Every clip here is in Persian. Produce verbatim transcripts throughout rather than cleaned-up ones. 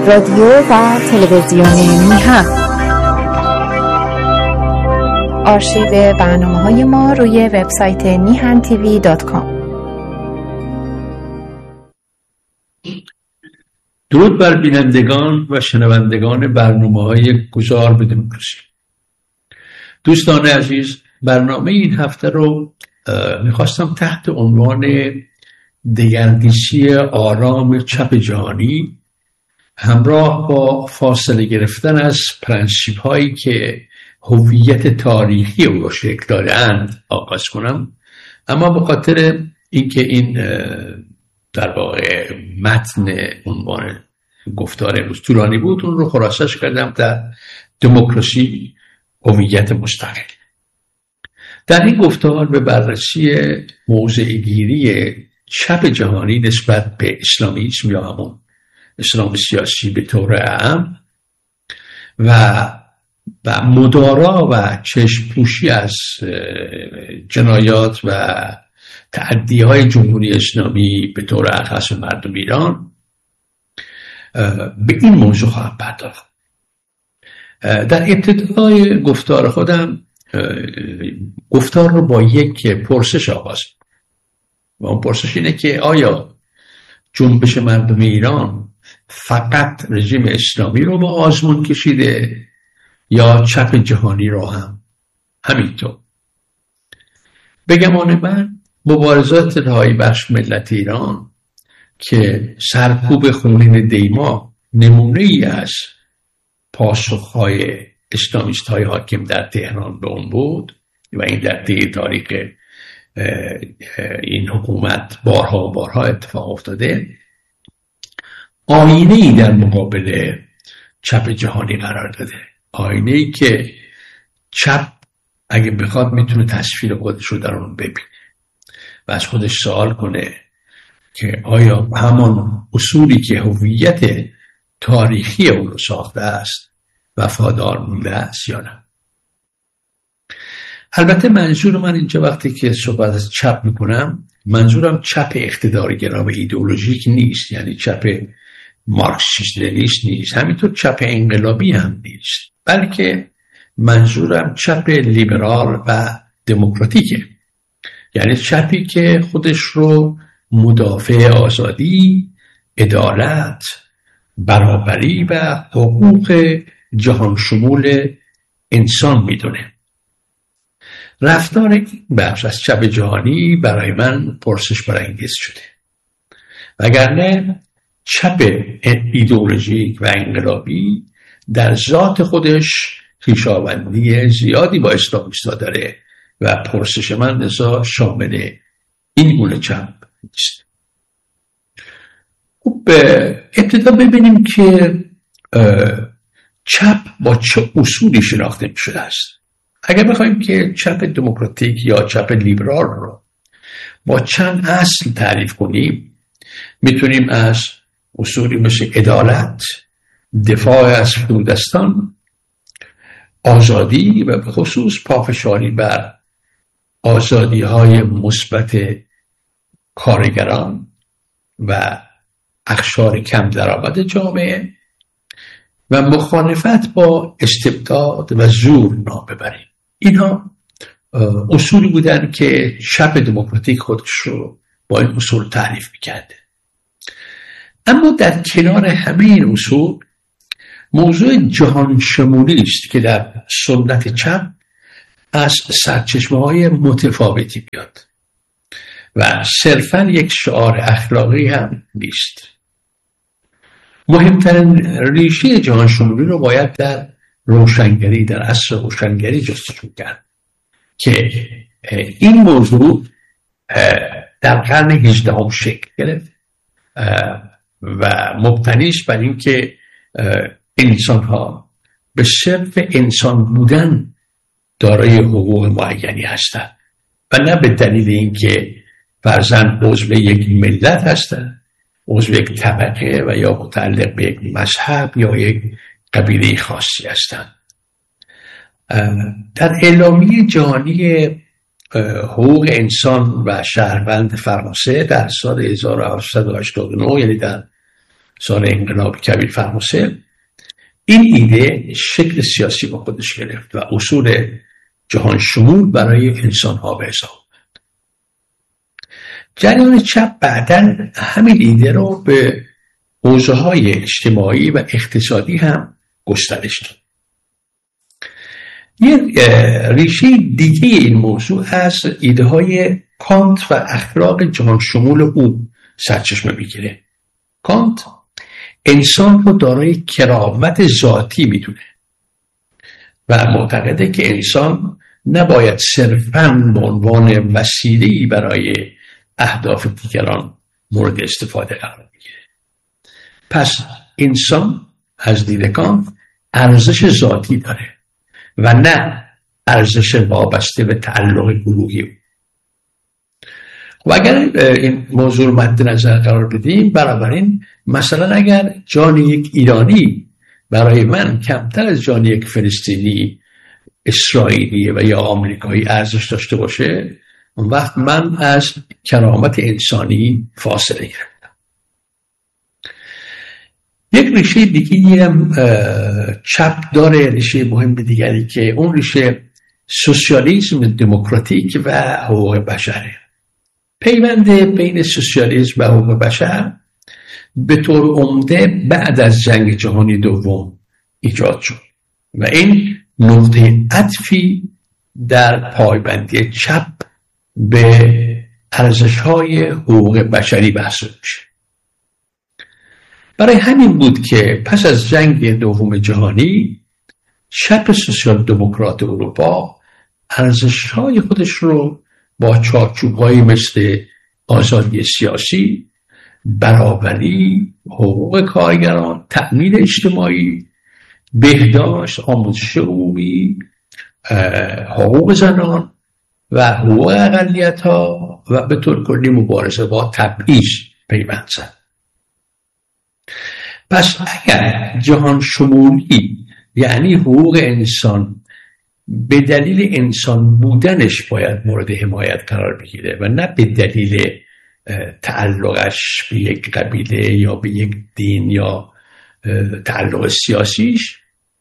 رادیو و تلویزیون میهن. آرشیو برنامه‌های ما روی وبسایت میهن تیوی دات کام. درود بر بینندگان و شنوندگان برنامه‌های گذار به دموکراسی. دوستان عزیز، برنامه این هفته رو میخواستم تحت عنوان دگردیسی آرام چپ جهانی همراه با فاصله گرفتن از پرنسیپ هایی که هویت تاریخی او را شکل داده‌اند آغاز کنم، اما به خاطر اینکه این در واقع متن عنوان گفتار امروز طولانی بود، اون رو خلاصش کردم در دموکراسی هویت مستقل. در این گفتار به بررسی موضع گیری چپ جهانی نسبت به اسلامیسم یا همون اسلام سیاسی به طور عام و و مدارا و چشم‌پوشی از جنایات و تعدی‌های جمهوری اسلامی به طور اخص مردم ایران به این موضوع خواهم پرداخت. در ابتدای گفتار خودم گفتار رو با یک پرسش آغاز و اون پرسش اینه که آیا جنبش مردم ایران فقط رژیم اسلامی رو با آزمون کشیده یا چپ جهانی رو هم همینطور؟ به گمان من مبارزات رهایی بخش ملت ایران که سرکوب خونین دیما نمونه ای از پاسخهای اسلامیست های حاکم در تهران به اون بود و این در طی تاریخ این حکومت بارها و بارها اتفاق افتاده، آینه ای در مقابل چپ جهانی قرار داده. آینه ای که چپ اگه بخواد میتونه تصویر خودش رو در اون ببینه و از خودش سوال کنه که آیا همان اصولی که هویت تاریخی اون رو ساخته است وفادار مونده است یا نه. البته منظور من اینجا وقتی که صحبت از چپ میکنم، منظورم چپ اقتدارگرا و ایدئولوژیک نیست، یعنی چپ مارکسیست لنینیست نیست، همینطور چپ انقلابی هم نیست، بلکه منظورم چپ لیبرال و دموکراتیکه، یعنی چپی که خودش رو مدافع آزادی، عدالت، برابری و حقوق جهان شمول انسان میدونه. رفتار این بخش از چپ جهانی برای من پرسش برانگیز شده، وگرنه چپ ایدئولوژیک و انقلابی در ذات خودش خویشاوندی زیادی با اسلامیست‌ها داره و پرسش من لذا شامل این گونه چپ نیست. خب ابتدا ببینیم که چپ با چه اصولی شناخته می شده است. اگر بخوایم که چپ دموکراتیک یا چپ لیبرال رو با چند اصل تعریف کنیم، میتونیم از اصولی مثل عدالت، دفاع از فرودستان، آزادی و به خصوص پافشاری بر آزادی های مثبت کارگران و اقشار کم درآمد جامعه و مخالفت با استبداد و زور نام ببریم. اینها اصولی بودن که چپ دموکراتیک خودش رو با این اصول تعریف میکرده. اما در کنار همه این اصول موضوع جهان شمولی است که در سنت چپ از سرچشمه‌های متفاوتی بیاد و صرفاً یک شعار اخلاقی هم نیست. مهمترین ریشه جهان شمولی رو باید در روشنگری، در عصر روشنگری جستجو کرد که این موضوع در قرن هجدهم شکل گرفت و مبتنیش بر این که انسان ها به صرف انسان بودن دارای حقوق معینی هستند و نه به دلیل اینکه فرضاً عضو یک ملت هستند، عضو یک طبقه و یا متعلق به یک مذهب یا یک قبیله خاصی هستند. در اعلامیه جهانی حقوق انسان و شهروند فرانسه در سال هزار و هشتصد و هشتاد و نه، یعنی در سال انقلاب کبیر فرانسه، این ایده شکل سیاسی با خودش گرفت و اصول جهان شمول برای انسان ها به حساب آمد. جریان چپ بعداً همین ایده رو به حوزه های اجتماعی و اقتصادی هم گسترش داد. یک ریشه دیگه این موضوع از ایده های کانت و اخلاق جهان شمول او سرچشمه میگیره. کانت انسان رو دارای کرامت ذاتی میدونه و معتقده که انسان نباید صرفاً به عنوان وسیله‌ای برای اهداف دیگران مورد استفاده قرار بگیره. پس انسان از دید کانت ارزش ذاتی داره و نه ارزش وابسته به تعلق گروهی. و اگر این موضوع رو مد نظر قرار بدیم، بنابراین مثلا اگر جان یک ایرانی برای من کمتر از جان یک فلسطینی، اسرائیلی و یا آمریکایی ارزش داشته باشه، اون وقت من از کرامت انسانی فاصله گرفتم. یک ریشه دیگری هم چپ داره، ریشه مهم دیگری که اون ریشه سوسیالیسم دموکراتیک و حقوق بشره. پیوند بین سوسیالیسم و حقوق بشر به طور عمده بعد از جنگ جهانی دوم ایجاد شد و این نقطه عطفی در پایبندی چپ به ارزش‌های حقوق بشری محسوب میشه. برای همین بود که پس از جنگ دوم جهانی چپ سوسیال دموکرات اروپا ارزش‌های خودش رو با چارچوب‌هایی مثل آزادی سیاسی، برابری، حقوق کارگران، تأمین اجتماعی، بهداشت، آموزش عمومی، حقوق زنان و حقوق اقلیت‌ها و به طور کلی مبارزه با تبعیض پیوند زد. پس اگر جهان شمولی یعنی حقوق انسان به دلیل انسان بودنش باید مورد حمایت قرار بگیره و نه به دلیل تعلقش به یک قبیله یا به یک دین یا تعلق سیاسیش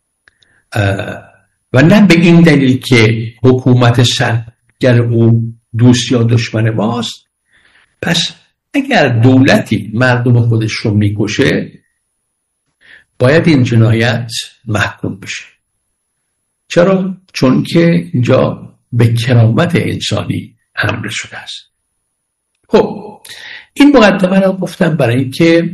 و نه به این دلیل که حکومت سرگر او دوست یا دشمن ماست، پس اگر دولتی مردم خودش رو میکشه باید این جنایت محکوم بشه. چرا؟ چون که اینجا به کرامت انسانی حمله شده است. خب این مقدمه را گفتم برای اینکه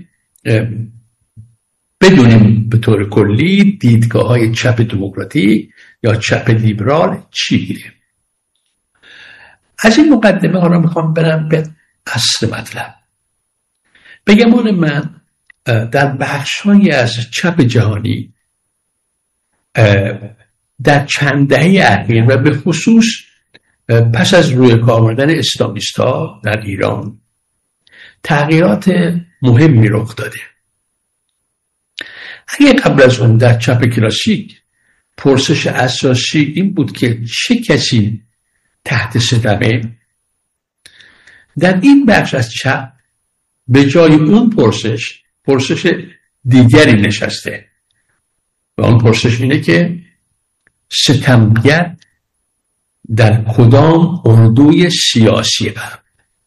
بدونیم به طور کلی دیدگاه های چپ دموکراتیک یا چپ لیبرال چی میگه. از این مقدمه ها را میخوام برم به اصل مطلب. به گمان من در بخش‌هایی از چپ جهانی در چند دهه اخیر و به خصوص پس از روی کار آمدن اسلامیست‌ها در ایران تغییرات مهمی رخ داده. اگه قبل از اون در چپ کلاسیک پرسش اساسی این بود که چه کسی تحت ستمه، در این بخش از چپ به جای اون پرسش پرسش دیگری نشسته و اون پرسش اینه که ستمگر در کدام اردوی سیاسی قرار.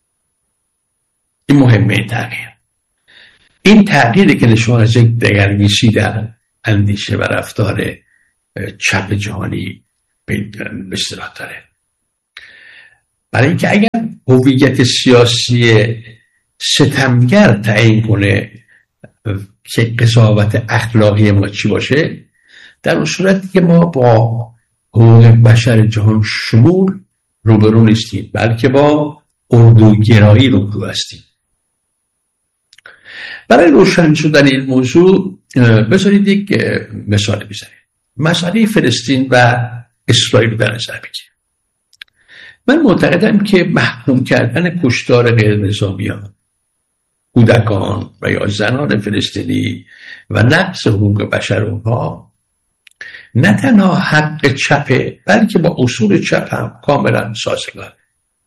این مهمه. این تغییر این تغییری که نشون از یک دگرگیسی در اندیشه و رفتار چپ جهانی به اصطلاح داره. برای اینکه اگر هویت سیاسی ستمگر تعیین کنه که قضاوت اخلاقی ما چی باشه، در اون صورت که ما با حقوق بشر جهان شمول روبرو نیستیم، بلکه با اردوگرایی روبرو هستیم. برای روشن شدن این موضوع بذارید یک مثال بزنیم. مسئله فلسطین و اسرائیل در نظر بگیریم. من معتقدم که محکوم کردن کشتار غیر نظامیان، کودکان و یا زنان فلسطینی و نقض حقوق بشر اونها نه تنها حق چپه بلکه با اصول چپ هم کاملا سازگاره.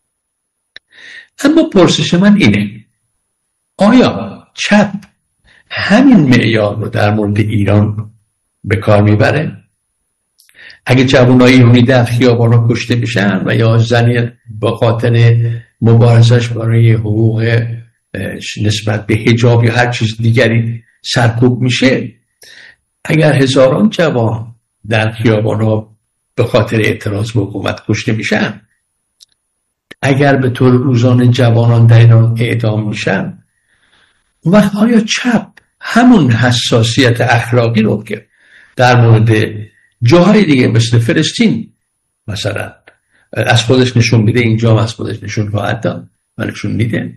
اما پرسش من اینه: آیا چپ همین معیار رو در مورد ایران به کار میبره. اگه جوانای ایرانی در خیابانا کشته بشن و یا زن با خاطر مبارزش برای حقوق نسبت به حجاب یا هر چیز دیگری سرکوب میشه، اگر هزاران جوان در خیابانا به خاطر اعتراض به حکومت کشته میشن، اگر به طور روزانه جوانان در ایران اعدام میشن، اون وقت آیا چپ همون حساسیت اخلاقی رو که در مورد جاهای دیگه مثل فلسطین مثلا از خودش نشون میده، اینجا از خودش نشون خواهد داد و نشون میده؟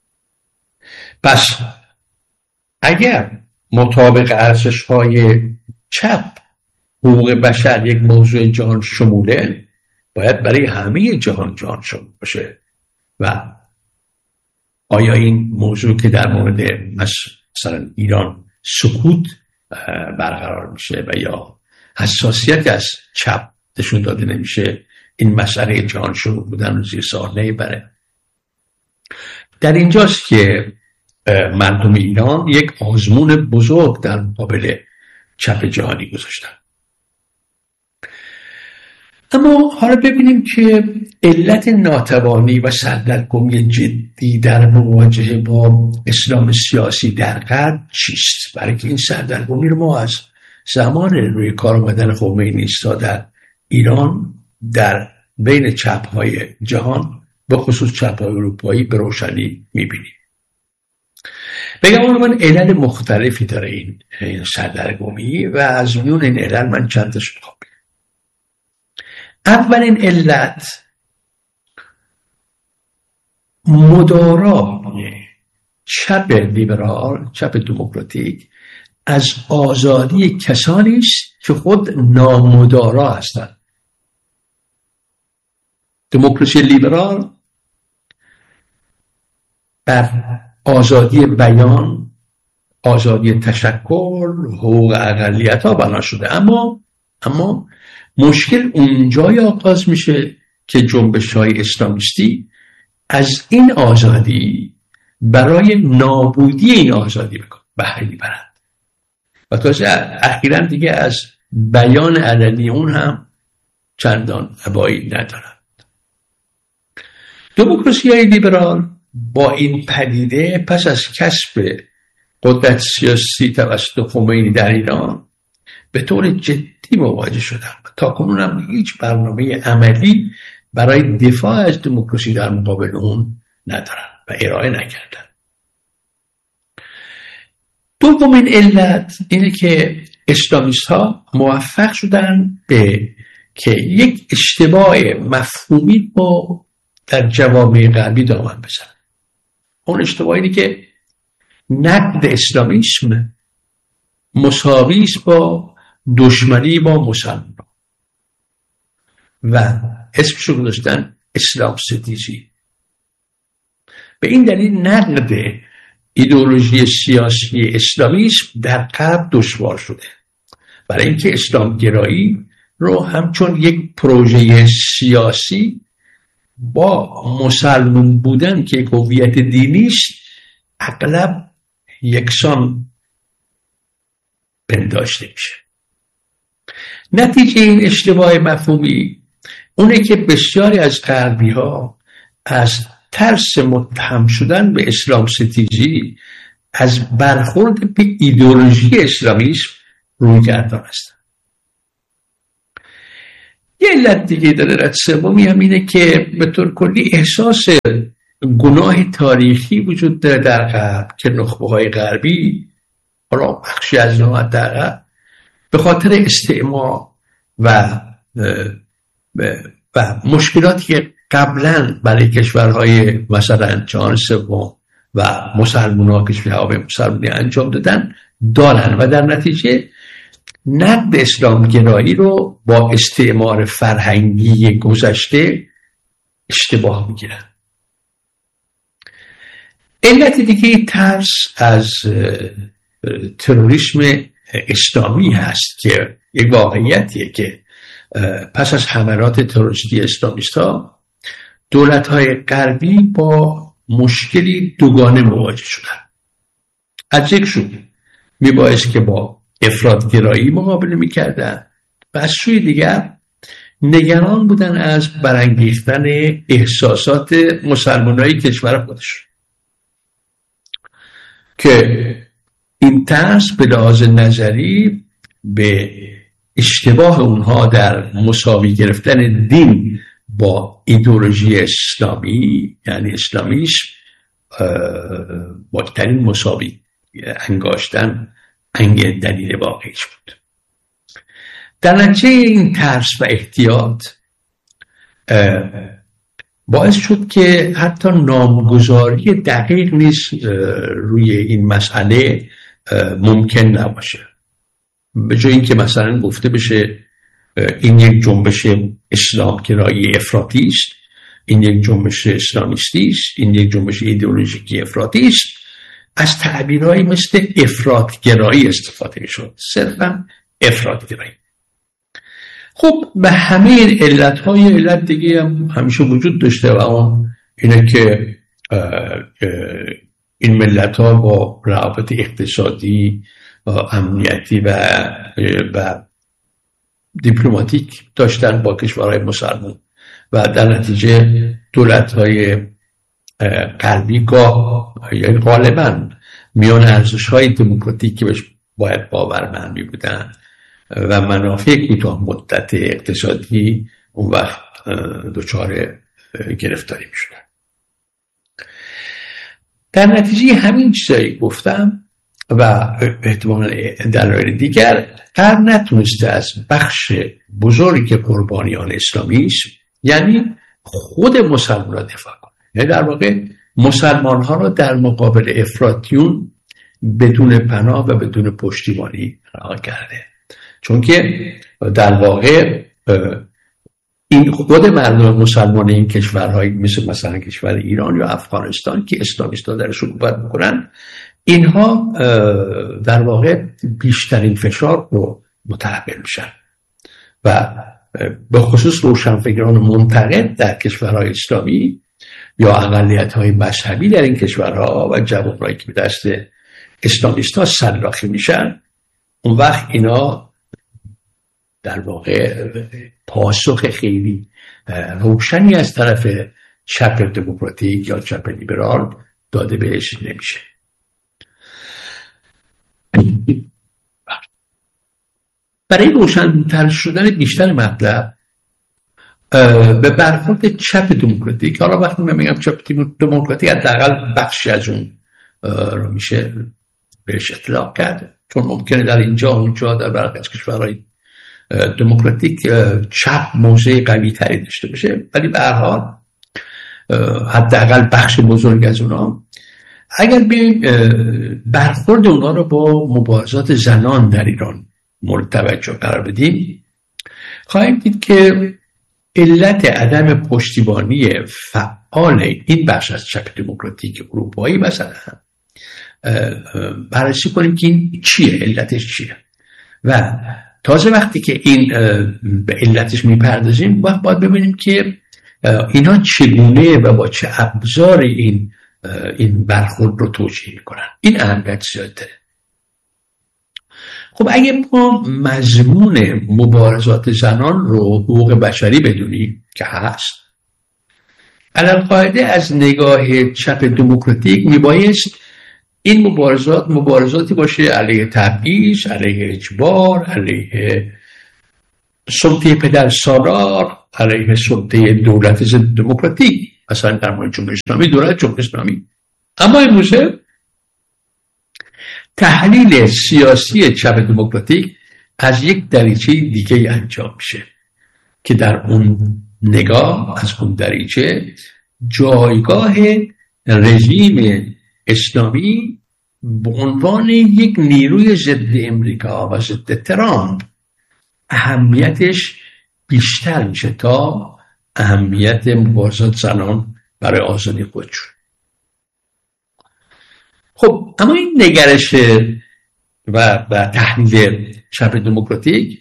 پس اگر مطابق ارزش‌های چپ حقوق بشر یک موضوع جهان شموله، باید برای همه جهان جهان شمول باشه. و آیا این موضوع که در مورد مثلا ایران سکوت برقرار میشه و یا حساسیت از چپ نشون داده نمیشه، این مسئله جهان شمول بودن رو زیر سوال نمیبره؟ در اینجاست که مردم ایران یک آزمون بزرگ در مقابل چپ جهانی گذاشتن. اما حالا ببینیم که علت ناتوانی و سردرگمی جدی در مواجهه با اسلام سیاسی در غرب چیست؟ برای که این سردرگمی رو ما از زمان روی کار آمدن خمینی در ایران در بین چپ‌های جهان به خصوص چپ‌های اروپایی به روشنی می‌بینیم. بگم من علل مختلفی داره این, این سردرگمی و از میون این علل من چند تاشو میخوام بگم. اولین علت مدارای چپ لیبرال، چپ دموکراتیک از آزادی کسانی است که خود نامدارا هستند. دموکراسی لیبرال بر آزادی بیان، آزادی تشکل، حقوق اقلیت‌ها بنا شده، اما اما مشکل اونجای آغاز میشه که جنبش‌های اسلامیستی از این آزادی برای نابودی این آزادی بهره میبرند و تازه اخیراً دیگه از بیان علنی اون هم چندان ابایی ندارند. دموکراسی‌های لیبرال با این پدیده پس از کسب قدرت سیاسی توسط خمینی در ایران به طور جدی مواجه شدن و تا کنون هم هیچ برنامه عملی برای دفاع از دموکراسی در مقابل اون ندارن و ارائه نکردن. دومین علت اینه که اسلامیست ها موفق شدن به که یک اشتباه مفهومی با در جوامع غربی دامن بزنن. اون اشتباه اینه که نقد اسلامیسم مساوی است با دشمنی با مسلمان و اسمشو گذاشتن اسلام ستیزی. به این دلیل نقد ایدئولوژی سیاسی اسلامیسم در غرب دشوار شده، برای اینکه اسلام گرایی رو همچون یک پروژه سیاسی با مسلمان بودن که هویت دینی است اغلب یکسان پنداشته میشه. نتیجه این اشتباه مفهومی اونه که بسیاری از غربی ها از ترس متهم شدن به اسلام ستیزی از برخورد به ایدئولوژی اسلامیسم روی گردان هستند. یه علت دیگه داره، علت سومی هم اینه که به طور کلی احساس گناه تاریخی وجود داره در غرب که نخبه های غربی، حالا بخشی از اونها در غرب، به خاطر استعمار و و مشکلاتی که قبلا برای کشورهای مثلا جهان سوم و مسلمان‌ها کشورهای مسلمانی انجام دادن دارن و در نتیجه نقد اسلام گرایی رو با استعمار فرهنگی گذشته اشتباه میگیرن. علت دیگه ترس از تروریسم اسلامی هست که یک واقعیتیه که پس از حملات تروریستی اسلامیست‌ها دولت‌های غربی با مشکلی دوگانه مواجه شدن. از یک سو میبایست که با افراطگرایی مقابله میکردن و از سوی دیگر نگران بودن از برانگیختن احساسات مسلمانای کشور خودش که این ترس به لحاظ نظری به اشتباه اونها در مساوی گرفتن دین با ایدئولوژی اسلامی، یعنی اسلامیسم، با ترین مساوی انگاشتن انگ دلیل واقعیش بود. در نتیجه این ترس و احتیاط باعث شد که حتی نامگذاری دقیق نیست روی این مسئله ممکن نباشه. به جای اینکه مثلا گفته بشه این یک جنبش اسلامگرایی افراطی است، این یک جنبش اسلامیستی است، این یک جنبش ایدئولوژیکی افراطی است، از تعبیرهایی مثل افراطگرایی استفاده می‌شد، صرفاً افراطگرایی. خب به همه این علت‌های علت دیگه هم همیشه وجود داشته و اون اینه که این ملت‌ها با روابط اقتصادی و امنیتی و و دیپلماتیک داشتن با کشورهای مسلمان و در نتیجه دولت‌های غربی گاه یعنی غالباً میان ارزش‌های دموکراتیک که بهش باید باورمند می بودن و منافع کوتاه مدت اقتصادی اون وقت دچار گرفتاری می شدن. در نتیجه همین چیزایی گفتم و احتمال دلایل دیگر غرب نتونسته از بخش بزرگی قربانیان اسلامی است، یعنی خود مسلمان را دفاع کنه. یعنی در واقع مسلمان ها را در مقابل افراطیون بدون پناه و بدون پشتیبانی قرار کرده، چون که در واقع این خود مردم مسلمان این کشورهای مثل مثلا کشور ایران یا افغانستان که اسلامیست‌ها درش حکومت میکنن، اینها در واقع بیشترین فشار رو متحمل میشن و به خصوص روشنفکران منتقد در کشورهای اسلامی یا اقلیت‌های مذهبی در این کشورها و جوانایی که به دست اسلامیست‌ها سلاخی میشن، اون وقت اینا در واقع پاسخ خیلی روشنی از طرف چپ دموکراتیک یا چپ لیبرال داده بهش نمیشه. برای روشن‌تر شدن بیشتر مطلب به برخورد چپ دموکراتیک، حالا وقتی من میگم چپ دموکراتیک حداقل بخشی از اون رو میشه بهش اطلاق کرد، چون ممکنه در اینجا اونجا در برخی از کشورهای دموکراتیک چپ موضع قوی تری داشته باشه، ولی به هر حال حداقل بخش بزرگ از اونا اگر بیم برخورد اونا رو با مبارزات زنان در ایران مورد توجه قرار بدیم، خواهیم دید که علت عدم پشتیبانی فعال این بخش از چپ دموکراتیک اروپایی مثلا بررسی کنیم که این چیه، علتش چیه، و تازه وقتی که این به علتش میپردازیم وقت باید ببینیم که اینا چگونه و با چه ابزار این این برخورد رو توجیه میکنن. این اهمیت زیاد داره. خب اگه ما مضمون مبارزات زنان رو حقوق بشری بدونیم که هست، علل قاعده از نگاه چپ دموکراتیک میبایست این مبارزات مبارزاتی باشه علیه تبعیض، علیه اجبار، علیه سلطه پدر سالار، علیه سلطه دولت ضد دموکراتیک، مثلا در مورد جمهوری اسلامی دولت جمهوری اسلامی. اما امروزه تحلیل سیاسی چپ دموکراتیک از یک دریچه دیگه انجام میشه که در اون نگاه از اون دریچه جایگاه رژیم اسلامی به عنوان یک نیروی ضد امریکا و ضد ترامپ اهمیتش بیشتر میشه تا اهمیت مبارزات زنان برای آزادی خودشون. خب اما این نگرش و, و تحلیل چپ دموکراتیک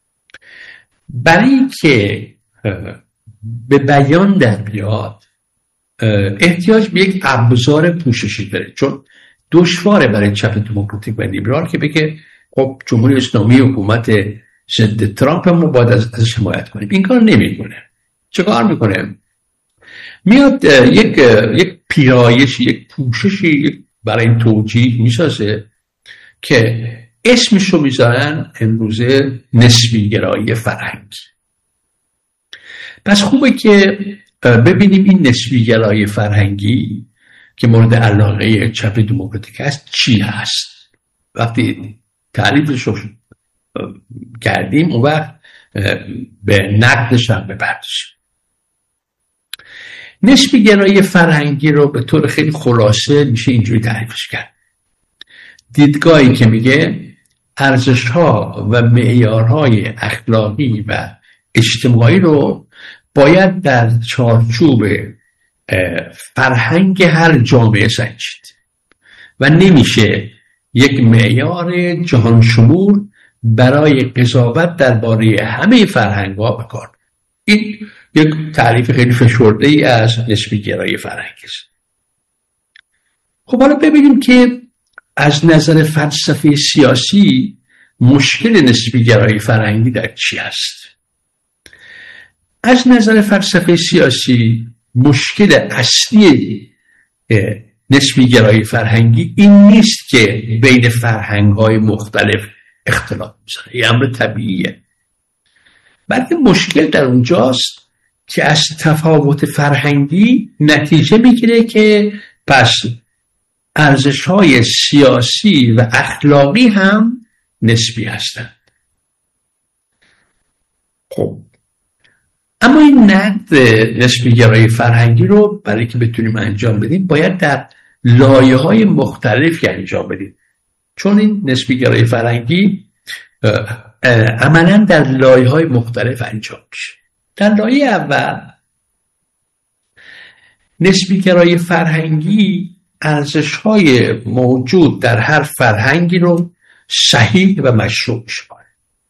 برای که به بیان در بیاد احتیاج به یک ابزار پوششی داره، چون دشواره برای چپ دموکراتیک و لیبرال که بگه خب جمهوری اسلامی حکومت ضد ترامپ ما باید ازش حمایت کنیم. این کار نمیکنه. چه کار میکنه؟ میاد یک یک پیرایش، یک پوششی برای این توجیه میسازه که اسمشو میذارن امروزه نسبی گرایی فرهنگی. پس خوبه که ببینیم این نسبی گرایی فرهنگی که مورد علاقه چپ دموکراتیک هست چی هست. وقتی تعریفش رو کردیم اون وقت به نقدش هم بپردازیم. نسبی گرایی فرهنگی رو به طور خیلی خلاصه میشه اینجوری تعریفش کرد: دیدگاهی که میگه ارزش‌ها و معیارهای اخلاقی و اجتماعی رو باید در چارچوب فرهنگ هر جامعه سنجید و نمیشه یک معیار جهان شمول برای قضاوت درباره همه فرهنگ‌ها بکار. این یک تعریف خیلی فشرده ای از نسبی گرایی فرهنگی است. خب حالا ببینیم که از نظر فلسفه سیاسی مشکل نسبی گرایی فرهنگی در چی است؟ از نظر فلسفه سیاسی مشکل اصلی نسبی گرایی فرهنگی این نیست که بین فرهنگ‌های مختلف اختلاف می‌ذاره، این امر طبیعیه، بلکه مشکل در اونجاست که از تفاوت فرهنگی نتیجه میگیره که پس ارزش‌های سیاسی و اخلاقی هم نسبی هستند. خب اما این نقد نسبی گرایی فرهنگی رو برای که بتونیم انجام بدیم باید در لایه‌های مختلفی انجام بدیم، چون این نسبی گرایی فرهنگی عملاً در لایه‌های مختلف انجام میشه. در لایه اول نسبی گرایی فرهنگی ارزش‌های موجود در هر فرهنگی رو صحیح و مشروع شماره.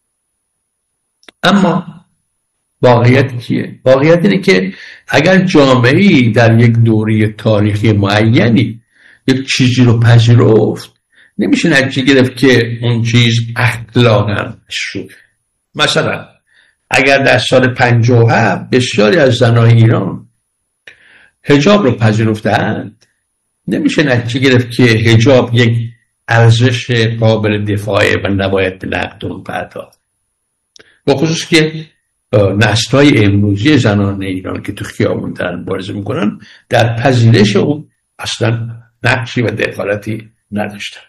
اما واقعیت چیه؟ واقعیت اینه که اگر جامعه‌ای در یک دوره تاریخی معینی یک چیزی رو پذیرفت، نمیشه نتیجه گرفت که اون چیز اخلاقاً مشروعه. مثلا اگر در سال پنجاه و هفت بسیاری از زنان ایران حجاب رو پذیرفتند، نمیشه نتیجه گرفت که حجاب یک ارزش قابل دفاعه و نباید به نقد اون پرداخت. با خصوص که نسل‌های امروزی زنان ایران که تو خیابون دارن مبارزه میکنن در پذیرش اون اصلا نقشی و دخالتی نداشتن.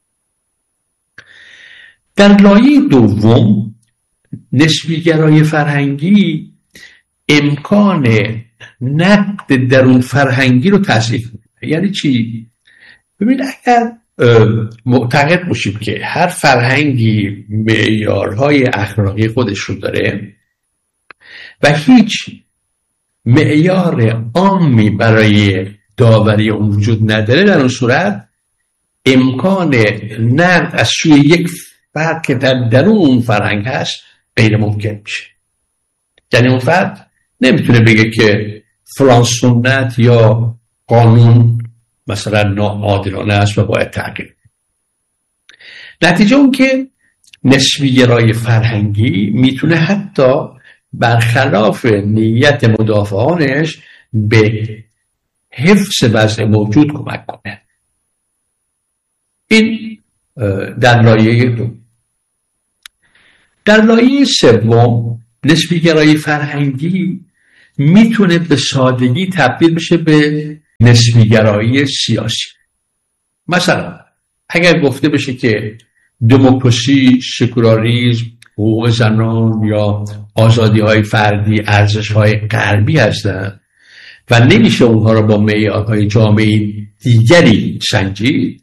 در لایه دوم نسبی گرایی فرهنگی امکان نقد درون فرهنگی رو تضعیف میکنه. یعنی چی؟ ببینید اگر معتقد باشیم که هر فرهنگی معیارهای اخلاقی خودش رو داره و هیچ معیار عامی برای داوری اون وجود نداره، در اون صورت امکان نقد از سوی یک فرد که در درون اون فرهنگ هست غیر ممکن میشه. یعنی اون فرد نمیتونه بگه که فلان سنت یا قانون مثلا ناعادلانه است و باید تغییر. نتیجه اون که نسبی گرایی فرهنگی میتونه حتی برخلاف نیت مدافعانش به حفظ وضع موجود کمک کنه. این در لایه دو. در لایه سوم نسبی گرایی فرهنگی میتونه به سادگی تبدیل بشه به نسبی گرایی سیاسی. مثلا اگر گفته بشه که دموکراسی، سکولاریسم، حقوق زنان یا آزادی‌های فردی ارزش‌های غربی هستند و نمیشه اونها رو با معیارهای جامعه دیگری سنجید،